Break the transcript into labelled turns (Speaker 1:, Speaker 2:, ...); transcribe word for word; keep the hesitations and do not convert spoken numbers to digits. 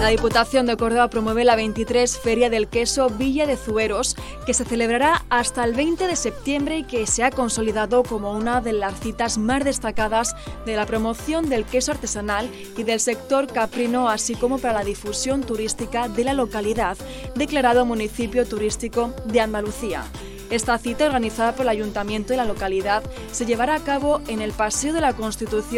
Speaker 1: La Diputación de Córdoba promueve la veintitrés Feria del Queso Villa de Zueros, que se celebrará hasta el veinte de septiembre y que se ha consolidado como una de las citas más destacadas de la promoción del queso artesanal y del sector caprino, así como para la difusión turística de la localidad, declarado municipio turístico de Andalucía. Esta cita, organizada por el Ayuntamiento de la localidad, se llevará a cabo en el Paseo de la Constitución